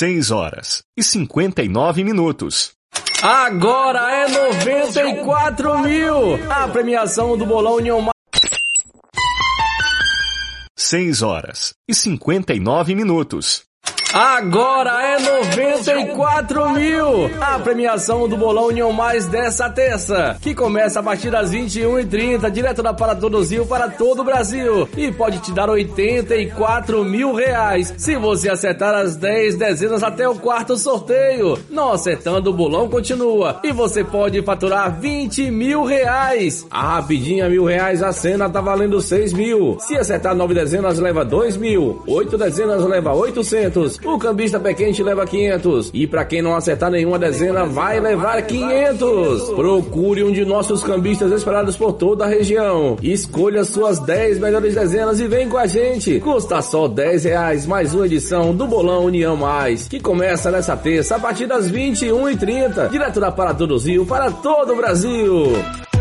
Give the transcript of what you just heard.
6h59. Agora é 94 mil! A premiação do Bolão União Mais. 6h59. Agora é 94 mil! A premiação do Bolão União Mais dessa terça, que começa a partir das 21h30, direto da Para Todos Rio para todo o Brasil, e pode te dar 84 mil reais, se você acertar as 10 dezenas até o quarto sorteio. Não acertando, o bolão continua, e você pode faturar 20 mil reais. A rapidinha R$1.000, a cena tá valendo 6 mil. Se acertar 9 dezenas, leva 2 mil. 8 dezenas, leva 800. O cambista pé quente leva 500. E pra quem não acertar nenhuma dezena, vai levar 500. Procure um de nossos cambistas espalhados por toda a região. Escolha suas 10 melhores dezenas e vem com a gente. Custa só R$10 mais uma edição do Bolão União Mais, que começa nessa terça a partir das 21h30, direto da Para Todos Rio para todo o Brasil.